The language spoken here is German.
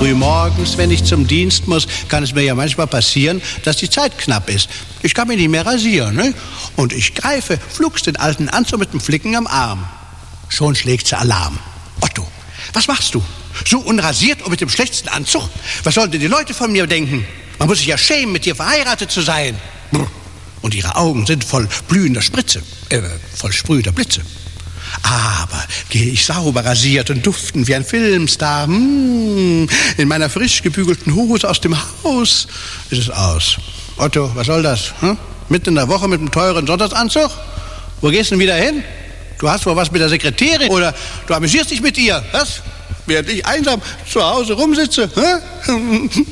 Frühmorgens, wenn ich zum Dienst muss, kann es mir ja manchmal passieren, dass die Zeit knapp ist. Ich kann mich nicht mehr rasieren, ne? Und ich greife flugs den alten Anzug mit dem Flicken am Arm. Schon schlägt sie Alarm. Otto, was machst du? So unrasiert und mit dem schlechtesten Anzug? Was sollen denn die Leute von mir denken? Man muss sich ja schämen, mit dir verheiratet zu sein. Und ihre Augen sind voll blühender Spritze, voll sprühender Blitze. Aber gehe ich sauber rasiert und duften wie ein Filmstar, in meiner frisch gebügelten Hose aus dem Haus, ist es aus. Otto, was soll das? Mitten in der Woche mit einem teuren Sonntagsanzug? Wo gehst du denn wieder hin? Du hast wohl was mit der Sekretärin oder du amüsierst dich mit ihr, was? Während ich einsam zu Hause rumsitze,